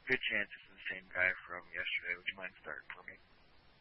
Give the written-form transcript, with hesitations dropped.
Good chance it's the same guy from yesterday. Would you mind starting for me?